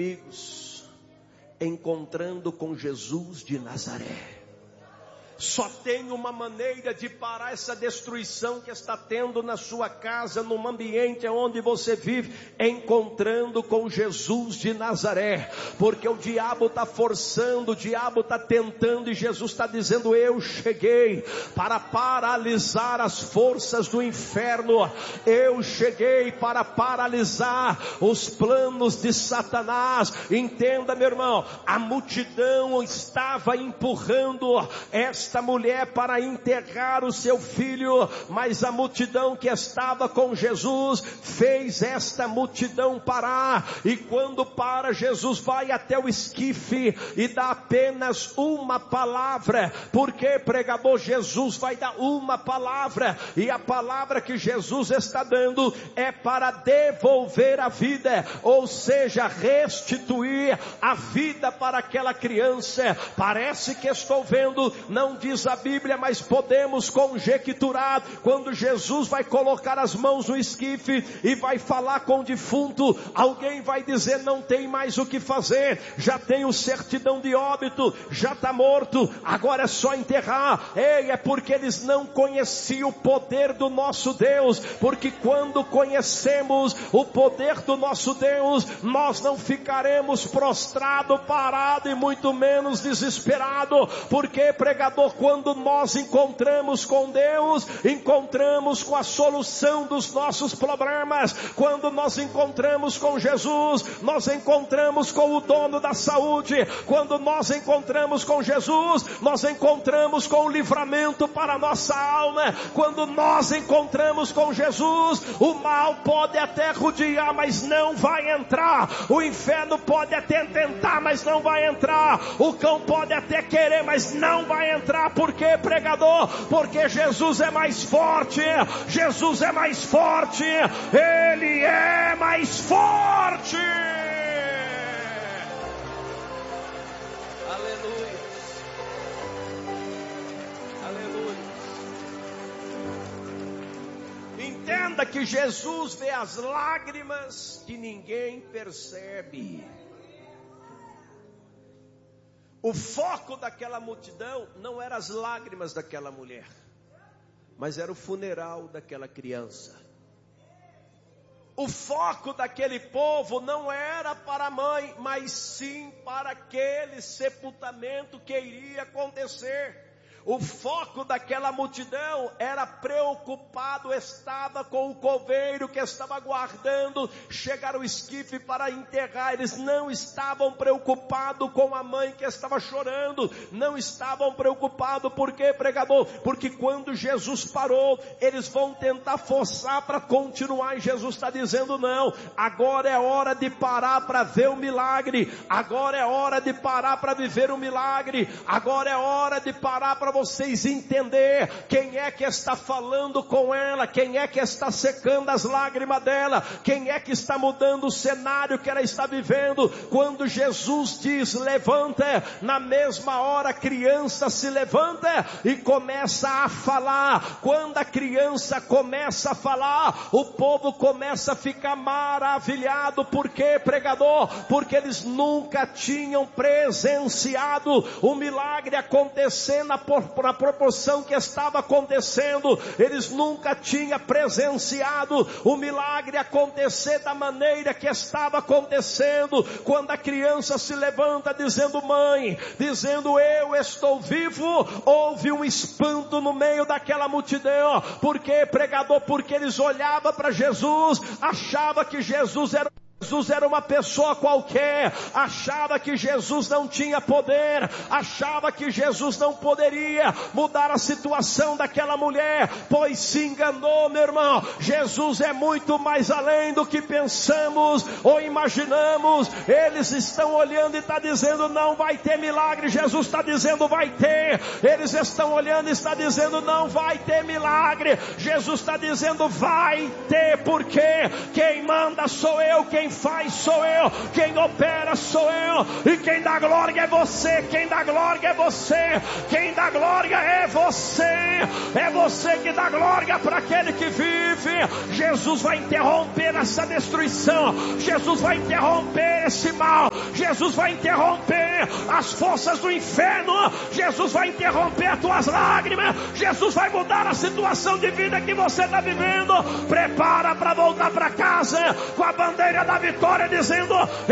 inimigos, encontrando com Jesus de Nazaré. Só tem uma maneira de parar essa destruição que está tendo na sua casa, no ambiente onde você vive, encontrando com Jesus de Nazaré. Porque o diabo está forçando, o diabo está tentando, e Jesus está dizendo: eu cheguei para paralisar as forças do inferno. Eu cheguei para paralisar os planos de Satanás. Entenda, meu irmão, a multidão estava empurrando esta mulher para enterrar o seu filho, mas a multidão que estava com Jesus fez esta multidão parar. E quando para, Jesus vai até o esquife e dá apenas uma palavra. Porque, pregador, Jesus vai dar uma palavra, e a palavra que Jesus está dando é para devolver a vida, ou seja, restituir a vida para aquela criança. Parece que estou vendo, não diz a Bíblia, mas podemos conjecturar, quando Jesus vai colocar as mãos no esquife e vai falar com o defunto, alguém vai dizer: não tem mais o que fazer, já tem o certidão de óbito, já está morto, agora é só enterrar. Ei, é porque eles não conheciam o poder do nosso Deus, porque quando conhecemos o poder do nosso Deus, nós não ficaremos prostrado, parado e muito menos desesperado. Porque, pregador, quando nós encontramos com Deus, encontramos com a solução dos nossos problemas. Quando nós encontramos com Jesus, nós encontramos com o dono da saúde. Quando nós encontramos com Jesus, nós encontramos com o livramento para a nossa alma. Quando nós encontramos com Jesus, o mal pode até rodear, mas não vai entrar. O inferno pode até tentar, mas não vai entrar. O cão pode até querer, mas não vai entrar. Por quê, pregador? Porque Jesus é mais forte. Jesus é mais forte. Ele é mais forte. Aleluia. Aleluia. Entenda que Jesus vê as lágrimas que ninguém percebe. O foco daquela multidão não eram as lágrimas daquela mulher, mas era o funeral daquela criança. O foco daquele povo não era para a mãe, mas sim para aquele sepultamento que iria acontecer. O foco daquela multidão era preocupado, estava com o coveiro que estava aguardando chegar o esquife para enterrar. Eles não estavam preocupados com a mãe que estava chorando, não estavam preocupados. Por quê, pregador? Porque quando Jesus parou, eles vão tentar forçar para continuar, e Jesus está dizendo: não, agora é hora de parar para ver o milagre, agora é hora de parar para viver o milagre, agora é hora de parar para vocês entender quem é que está falando com ela, quem é que está secando as lágrimas dela, quem é que está mudando o cenário que ela está vivendo. Quando Jesus diz: levanta, na mesma hora a criança se levanta e começa a falar. Quando a criança começa a falar, o povo começa a ficar maravilhado. Por quê, pregador? Porque eles nunca tinham presenciado o milagre acontecer na proporção que estava acontecendo. Eles nunca tinham presenciado o milagre acontecer da maneira que estava acontecendo. Quando a criança se levanta dizendo: mãe, dizendo: eu estou vivo, houve um espanto no meio daquela multidão. Por quê, pregador? Porque eles olhavam para Jesus, achavam que Jesus era uma pessoa qualquer, achava que Jesus não tinha poder, achava que Jesus não poderia mudar a situação daquela mulher, pois se enganou, meu irmão. Jesus é muito mais além do que pensamos ou imaginamos. Eles estão olhando e está dizendo: não vai ter milagre. Jesus está dizendo: vai ter. Eles estão olhando e está dizendo: não vai ter milagre. Jesus está dizendo: vai ter. Porque quem manda sou eu, quem faz sou eu, quem opera sou eu, e quem dá glória é você, quem dá glória é você, quem dá glória é você que dá glória para aquele que vive. Jesus vai interromper essa destruição, Jesus vai interromper esse mal, Jesus vai interromper as forças do inferno, Jesus vai interromper as tuas lágrimas, Jesus vai mudar a situação de vida que você está vivendo. Prepara para voltar para casa com a bandeira da vitória, dizendo: